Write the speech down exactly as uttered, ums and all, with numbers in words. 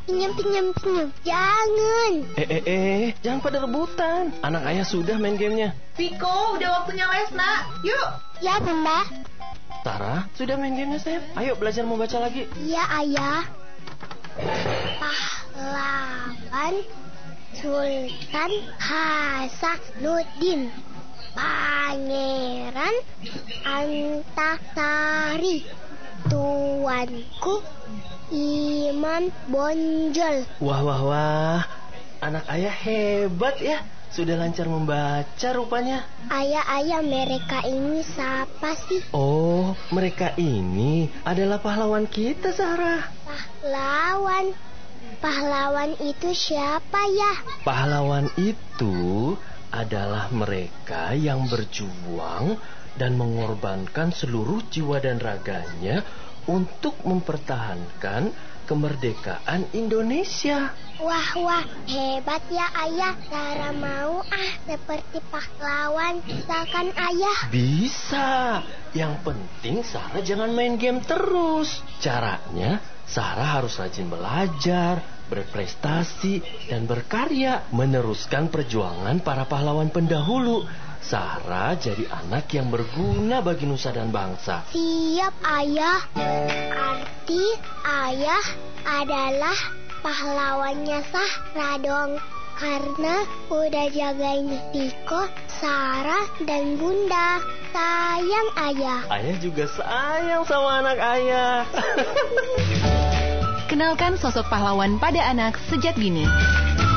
pinjam, pinjam, pinjam. Jangan. Eh, eh, eh, jangan pada rebutan. Anak ayah sudah main gamenya. Viko, udah waktunya les, nak. Yuk. Ya, Bunda. Tara, sudah main gamenya, sayang? Ayo belajar membaca lagi. Iya, Ayah. Pahlawan Sultan Hasanuddin, Pangeran Antasari, tuanku Imam Bonjol. Wah, wah, wah. Anak ayah hebat ya. Sudah lancar membaca rupanya. Ayah-ayah, mereka ini siapa sih? Oh, mereka ini adalah pahlawan kita, Sarah. Pahlawan. Pahlawan itu siapa ya? Pahlawan itu adalah mereka yang berjuang dan mengorbankan seluruh jiwa dan raganya untuk mempertahankan kemerdekaan Indonesia. Wah, wah, hebat ya Ayah. Sarah mau ah seperti pahlawan. Misalkan Ayah. Bisa. Yang penting Sarah jangan main game terus. Caranya, Sarah harus rajin belajar, berprestasi, dan berkarya, meneruskan perjuangan para pahlawan pendahulu. Sarah jadi anak yang berguna bagi nusa dan bangsa. Siap, Ayah. Arti Ayah adalah pahlawannya Sarah dong. Karena udah jagain Viko, Sarah, dan Bunda. Sayang Ayah. Ayah juga sayang sama anak ayah. Kenalkan sosok pahlawan pada anak sejak dini.